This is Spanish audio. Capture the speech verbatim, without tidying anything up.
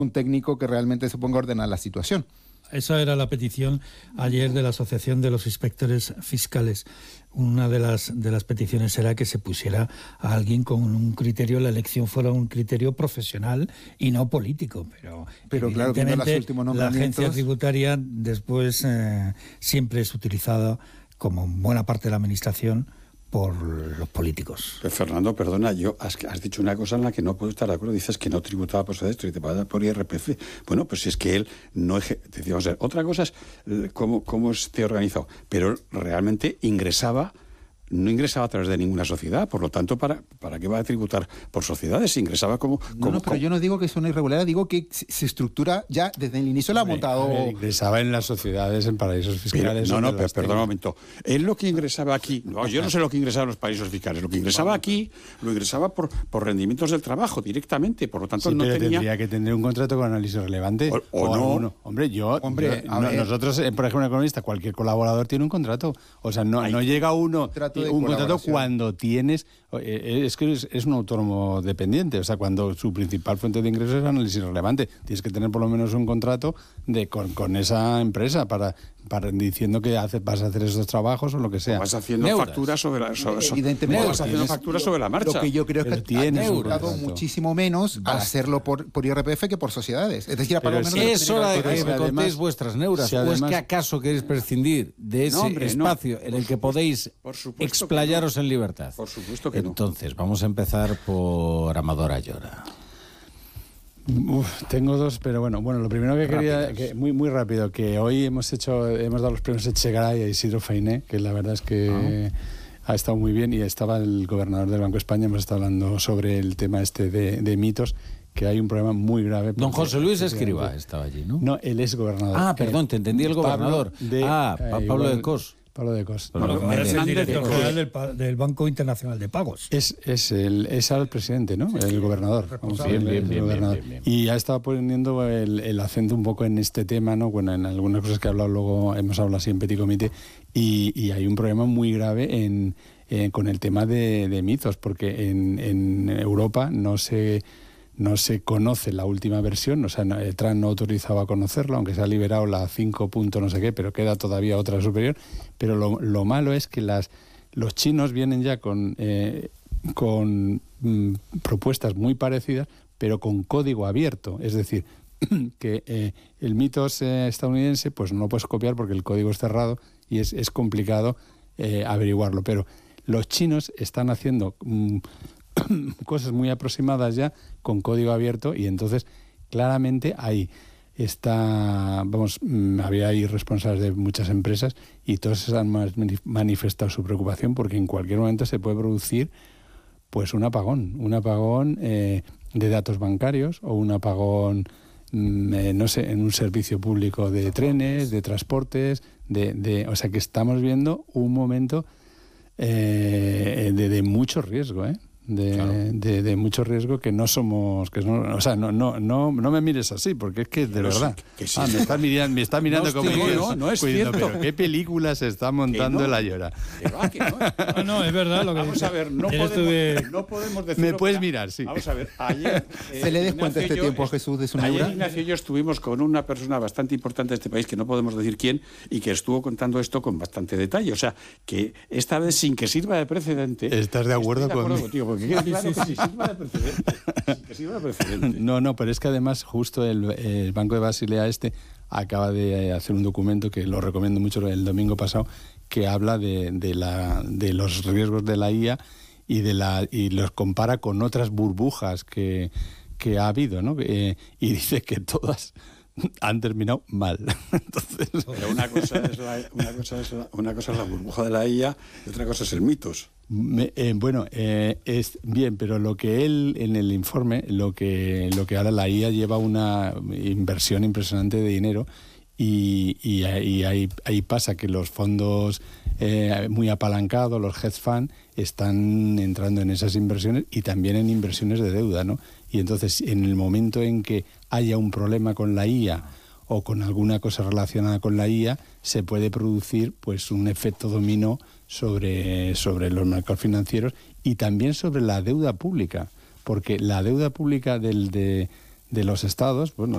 un técnico que realmente se ponga a ordenar la situación. Esa era la petición ayer de la Asociación de los Inspectores Fiscales. Una de las de las peticiones era que se pusiera a alguien con un criterio, la elección fuera un criterio profesional y no político. Pero, pero claro, que evidentemente, los últimos la nombramientos... agencia tributaria después eh, siempre es utilizada, como buena parte de la administración, por los políticos. Pero Fernando, perdona, yo has, has dicho una cosa en la que no puedo estar de acuerdo. Dices que no tributaba por esto y te paga por I R P F. Bueno, pues si es que él no... Eje, decíamos, otra cosa es cómo, cómo esté organizado, pero realmente ingresaba... no ingresaba a través de ninguna sociedad, por lo tanto, ¿para, para qué va a tributar por sociedades? Ingresaba como... como no, no, pero como... yo no digo que es una irregularidad, digo que se estructura ya desde el inicio, la ha montado... Ver, ingresaba en las sociedades, en paraísos fiscales... Pero, no, no, pero, perdón un momento. Él lo que ingresaba aquí... No, yo no sé lo que ingresaba en los paraísos fiscales. Lo que ingresaba aquí, lo ingresaba por, por rendimientos del trabajo directamente, por lo tanto sí, no pero tenía... tendría que tener un contrato con análisis relevante. O, o, o no. Alguno. Hombre, yo... Hombre, yo no, nosotros, por ejemplo, un economista, cualquier colaborador tiene un contrato. O sea, no, no llega uno... Contrato de un contrato cuando cuando tienes, es que es, es un autónomo dependiente, o sea, cuando su principal fuente de ingresos es análisis relevante, tienes que tener por lo menos un contrato de con, con esa empresa para, para diciendo que hace, vas a hacer esos trabajos o lo que sea. O vas haciendo Neuras. facturas sobre la sobre, evidentemente vas haciendo facturas sobre la marcha. Lo que yo creo es que tienes ha costado muchísimo menos al hacerlo por, por I R P F que por sociedades. Es decir, para lo menos es hora de que me contéis vuestras neuras, si además, o es que acaso queréis prescindir de ese no, hombre, espacio no, en el que supuesto, podéis explayaros no. en libertad. Por supuesto que Entonces, no. vamos a empezar por Amador Ayora. Uf, tengo dos, pero bueno, bueno, lo primero que quería, que, muy muy rápido, que hoy hemos hecho, hemos dado los premios Echegaray a Isidro Fainé, que la verdad es que ah. ha estado muy bien, y estaba el gobernador del Banco de España, hemos estado hablando sobre el tema este de, de mitos, que hay un problema muy grave. Don José Luis Escrivá estaba allí, ¿no? No, él es gobernador. Ah, perdón, te entendí el gobernador. De, ah, eh, Pablo igual, de Cos. Pablo de Cos. Bueno, no, es el director general del, del Banco Internacional de Pagos. Es, es, el, es el presidente, ¿no? Sí, el gobernador. Vamos, bien, bien, el bien, gobernador. bien, bien, bien. Y ha estado poniendo el, el acento un poco en este tema, ¿no? Bueno, en algunas cosas que he hablado luego, hemos hablado así en Petit Comité, y, y hay un problema muy grave en, eh, con el tema de, de mitos, porque en, en Europa no se... no se conoce la última versión, o sea, Trump no autorizaba a conocerla, aunque se ha liberado la cinco punto no sé qué, pero queda todavía otra superior. Pero lo, lo malo es que las los chinos vienen ya con, eh, con mm, propuestas muy parecidas, pero con código abierto, es decir, que eh, el mitos eh, estadounidense pues no lo puedes copiar porque el código es cerrado y es, es complicado eh, averiguarlo, pero los chinos están haciendo... Mm, cosas muy aproximadas ya con código abierto, y entonces claramente ahí está, vamos, había ahí responsables de muchas empresas y todos han manifestado su preocupación porque en cualquier momento se puede producir pues un apagón, un apagón eh, de datos bancarios o un apagón eh, no sé, en un servicio público de trenes, de transportes, de, de o sea que estamos viendo un momento eh, de, de mucho riesgo, ¿eh? De, claro. de, de mucho riesgo que no somos, que no, o sea, no, no, no, no me mires así, porque es que de pero verdad, sí, que sí. ah, me está mirando, me está mirando no, como que no, no es cuidado, cierto. Pero qué película se está montando no, el Ayora. Va, que no. no, no, es verdad lo que vamos dice. a ver, no podemos, de... no podemos decir. Me puedes mirar, sí. Vamos a ver, ayer eh, se le descuenta este yo, tiempo a Jesús de su neura. Ayer Ignacio y yo estuvimos con una persona bastante importante de este país que no podemos decir quién y que estuvo contando esto con bastante detalle, o sea, que esta vez sin que sirva de precedente. ¿Estás de acuerdo, de acuerdo con contigo? Porque queda claro que sí sirva de precedente. Que sirva de precedente. No, no, pero es que además justo el, el Banco de Basilea este acaba de hacer un documento que lo recomiendo mucho el domingo pasado, que habla de, de, la, de los riesgos de la I A y, de la, y los compara con otras burbujas que, que ha habido, ¿no? Eh, y dice que todas han terminado mal. Entonces, pero una cosa es la, una cosa es la, una cosa es la burbuja de la I A y otra cosa es el mitos. Me, eh, bueno, eh, es bien, pero lo que él en el informe, lo que lo que ahora la I A lleva una inversión impresionante de dinero y, y, y ahí, ahí pasa que los fondos eh, muy apalancados, los hedge funds, están entrando en esas inversiones y también en inversiones de deuda, ¿no? Y entonces, en el momento en que haya un problema con la I A o con alguna cosa relacionada con la I A, se puede producir pues un efecto dominó sobre, sobre los mercados financieros y también sobre la deuda pública, porque la deuda pública del, de, de los estados, bueno,